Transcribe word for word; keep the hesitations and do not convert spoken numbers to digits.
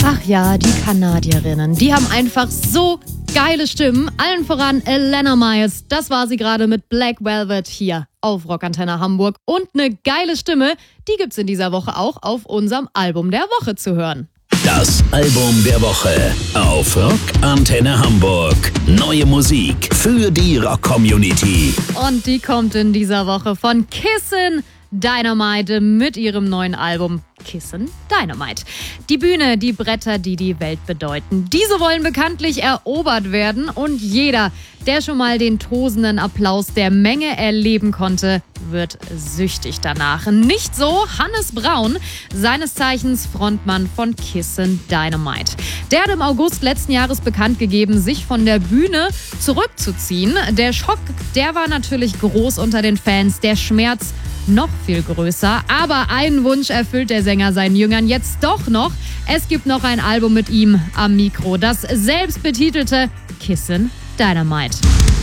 Ach ja, die Kanadierinnen, die haben einfach so geile Stimmen. Allen voran Elena Miles. Das war sie gerade mit Black Velvet hier auf Rockantenne Hamburg. Und eine geile Stimme, die gibt's in dieser Woche auch auf unserem Album der Woche zu hören. Das Album der Woche auf Rockantenne Hamburg. Neue Musik für die Rock-Community. Und die kommt in dieser Woche von Kissin' Dynamite mit ihrem neuen Album Kissin' Dynamite. Die Bühne, die Bretter, die die Welt bedeuten. Diese wollen bekanntlich erobert werden und jeder, der schon mal den tosenden Applaus der Menge erleben konnte, wird süchtig danach. Nicht so Hannes Braun, seines Zeichens Frontmann von Kissin' Dynamite. Der hat im August letzten Jahres bekannt gegeben, sich von der Bühne zurückzuziehen. Der Schock, der war natürlich groß unter den Fans, der Schmerz noch viel größer. Aber einen Wunsch erfüllt der Sänger seinen Jüngern jetzt doch noch. Es gibt noch ein Album mit ihm am Mikro, das selbstbetitelte Kissin' Dynamite.